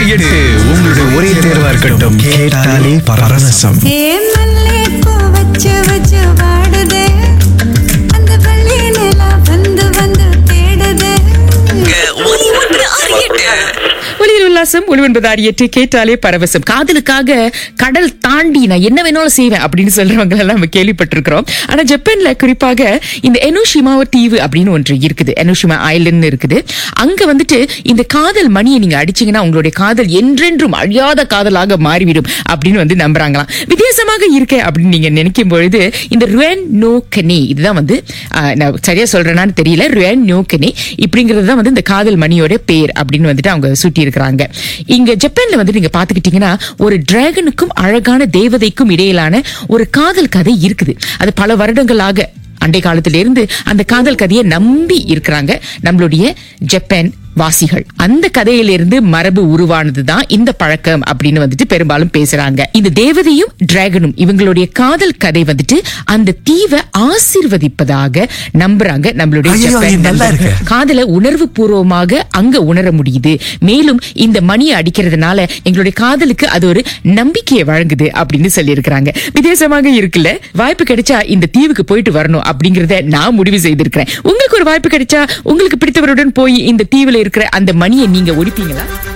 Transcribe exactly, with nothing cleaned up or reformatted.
எட்டு உங்களுடைய ஒரே தேர்வா இருக்கட்டும். கேட்டாலே பரவசம். ஒலியில் உல்லாசம் ஒளி ஒன்பது ஆறு எட்டு கேட்டாலே பரவசம். காதலுக்காக கடல் தாண்டி நான் என்ன வேணாலும் செய்வேன் அப்படின்னு சொல்றவங்க எல்லாம் நம்ம கேள்விப்பட்டிருக்கிறோம். ஆனா ஜப்பான்ல குறிப்பாக இந்த எனோஷிமா தீவு அப்படின்னு ஒன்று இருக்குது. எனோஷிமா ஐலண்ட் இருக்குது. அங்க வந்துட்டு இந்த காதல் மணியை நீங்க அடிச்சீங்கன்னா உங்களுடைய காதல் என்றென்றும் அழியாத காதலாக மாறிவிடும் அப்படின்னு வந்து நம்புறாங்களாம். வித்தியாசமாக இருக்கே அப்படின்னு நீங்க நினைக்கும் பொழுது இந்த ருயன் நோ கனே, இதுதான் வந்து நான் சரியா சொல்றேனான்னு தெரியல, ருயன் நோ கனே இப்படிங்கிறது தான் வந்து இந்த காதல் மணியோட பேர் அப்படின்னு வந்துட்டு அவங்க சுட்டி இருக்கிறாங்க. இங்க ஜப்பான்ல வந்து நீங்க பாத்துக்கிட்டீங்கன்னா ஒரு டிராகனுக்கும் அழகான தேவதைக்கும் இடையிலான ஒரு காதல் கதை இருக்குது. அது பல வருடங்களாக அண்டை காலத்திலிருந்து அந்த காதல் கதையை நம்பி இருக்கிறாங்க நம்மளுடைய ஜப்பான் வாசிகள். அந்த கதையிலிருந்து மரபு உருவானதுதான் இந்த பழக்கம் அப்படின்னு வந்துட்டு பெரும்பாலும் பேசுறாங்க. இந்த தேவதையும் டிராகனும் இவங்களுடைய காதல் கதை வந்துட்டு அந்த தீவை ஆசீர்வதிப்பதாக நம்புறாங்க நம்மளுடைய ஜப்பான். காதலை உணர்வு பூர்வமாக அங்க உணர முடியுது. மேலும் இந்த மணியை அடிக்கிறதுனால எங்களுடைய காதலுக்கு அது ஒரு நம்பிக்கையை வழங்குது அப்படின்னு சொல்லி இருக்கிறாங்க. வித்தியாசமாக இருக்குல்ல. வாய்ப்பு கிடைச்சா இந்த தீவுக்கு போயிட்டு வரணும் அப்படிங்கறத நான் முடிவு செய்திருக்கிறேன். உங்களுக்கு ஒரு வாய்ப்பு கிடைச்சா உங்களுக்கு பிடித்தவருடன் போய் இந்த தீவுல இருக்கிற அந்த மணியை நீங்க ஒடிப்பீங்களா?